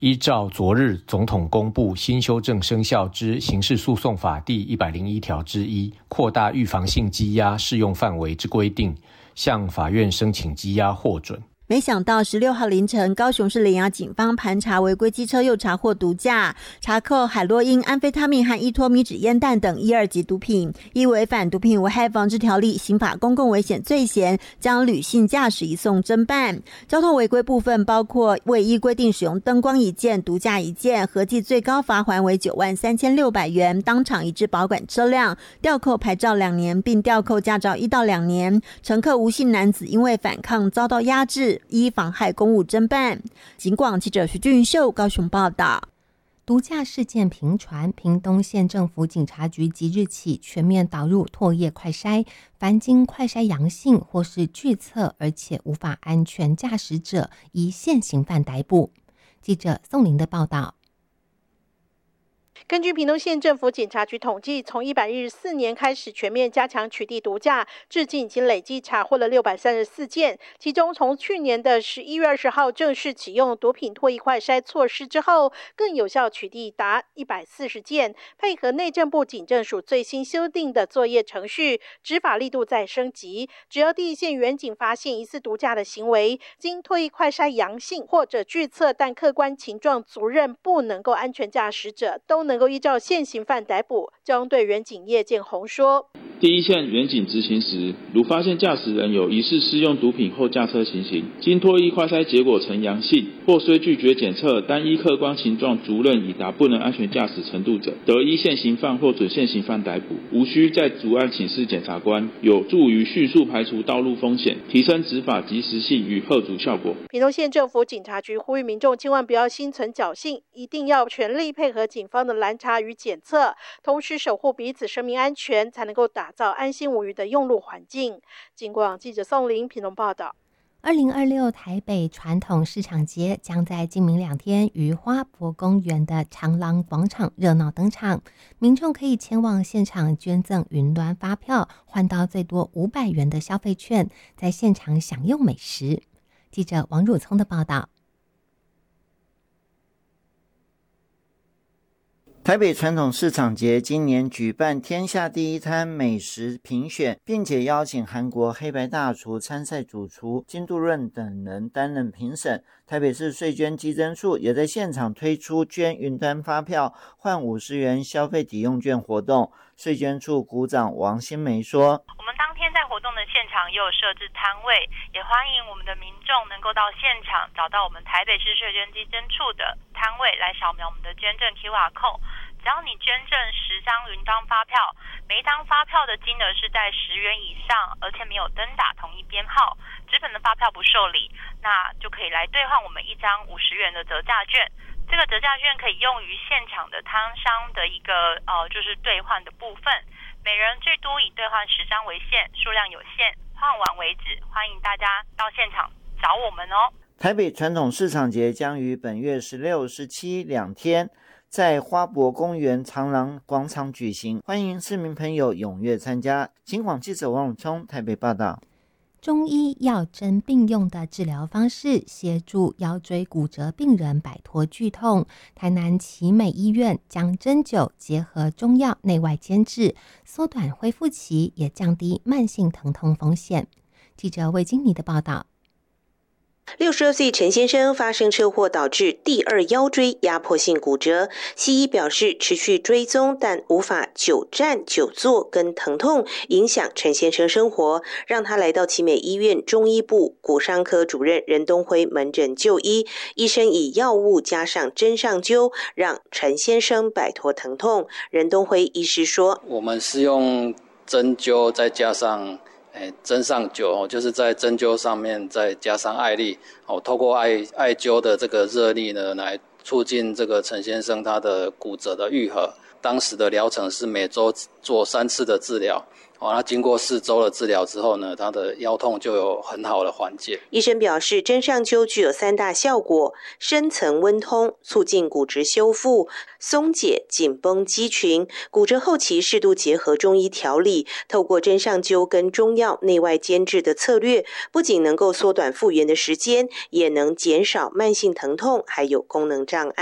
依照昨日总统公布新修正生效之刑事诉讼法第101条之一，扩大预防性羁押适用范围之规定，向法院申请羁押获准。 没想到16号凌晨，高雄市联雅警方盘查违规机车，又查获毒驾，查扣海洛因、安非他命和依托米脂烟弹等1、2级毒品，依违反毒品危害防治条例、刑法公共危险罪嫌，将履行驾驶移送侦办。交通违规部分包括未依规定使用灯光1件、毒驾1件，合计最高罚锾为93600元，当场移至保管车辆，吊扣牌照2年，并吊扣驾照1到2年。乘客吴姓男子因为反抗遭到压制，依妨害公务侦办。警广记者徐俊秀高雄报道。 毒驾事件频传，屏东县政府警察局即日起全面导入唾液快筛，凡经快筛阳性或是拒测而且无法安全驾驶者，依现行犯逮捕。记者宋玲的报道。 根据屏东县政府警察局统计，从114年开始全面加强取缔毒驾，至今已经累计查获了634件。其中，从去年的11月20号正式启用毒品唾液快筛措施之后，更有效取缔达140件。配合内政部警政署最新修订的作业程序，执法力度再升级。只要第一线员警发现疑似毒驾的行为，经唾液快筛阳性或者拒测但客观情状足认不能够安全驾驶者，都能够依照现行犯逮捕。交通队员警叶建宏说， 第一线员警执行时，如发现驾驶人有疑似施用毒品后驾车情形，经唾液快筛结果呈阳性，或虽拒绝检测，单依客观情状足认已达不能安全驾驶程度者，得依现行犯或准现行犯逮捕，无需再逐案请示检察官，有助于迅速排除道路风险，提升执法及时性与吓阻效果。 屏东县政府警察局呼吁民众千万不要心存侥幸，一定要全力配合警方的拦查与检测，同时守护彼此生命安全，才能够打造安心无虞的用路环境。警广记者宋玲屏东报道。 2026台北传统市场节将在今明2天于花博公园的长廊广场热闹登场，民众可以前往现场捐赠云端发票，换到最多500元的消费券，在现场享用美食。记者王汝聪的报道。 台北传统市场节今年举办天下第一摊美食评选，并且邀请韩国黑白大厨参赛主厨金度润等人担任评审。台北市税捐稽征处也在现场推出捐云端发票换50元消费抵用券活动。税捐处股长王新梅说， 我们当天在活动的现场也有设置摊位，也欢迎我们的民众能够到现场找到我们台北市税捐稽征处的摊位来扫描我们的捐赠 QR code。只要你捐赠10张云端发票，每一张发票的金额是在10元以上，而且没有登打同一编号，纸本的发票不受理，那就可以来兑换我们1张50元的折价券。这个折价券可以用于现场的摊商的一个就是兑换的部分，每人最多以兑换10张为限，数量有限，换完为止。欢迎大家到现场找我们哦。 台北传统市场节将于本月16、17两天在花博公园长廊广场举行，欢迎市民朋友踊跃参加。警广记者王永聪台北报道。 中医药针并用的治疗方式，协助腰椎骨折病人摆脱剧痛。台南奇美医院将针灸结合中药内外兼治，缩短恢复期，也降低慢性疼痛风险。记者魏金妮的报道。 62岁陈先生发生车祸，导致第2腰椎压迫性骨折。西医表示持续追踪，但无法久站久坐跟疼痛影响陈先生生活，让他来到奇美医院中医部骨伤科主任任东辉门诊就医。医生以药物加上针上灸，让陈先生摆脱疼痛。任东辉医师说， 我们是用针灸再加上针上灸，就是在针灸上面再加上艾粒，透过艾灸的这个热力呢，来促进这个陈先生他的骨折的愈合。当时的疗程是每周做3次的治疗， 那经过4周的治疗之后呢，他的腰痛就有很好的缓解。 医生表示，真上灸具有3大效果：深层温通，促进骨质修复，松解紧绷肌群。骨折后期适度结合中医调理，透过真上灸跟中药内外兼治的策略，不仅能够缩短复原的时间，也能减少慢性疼痛还有功能障碍。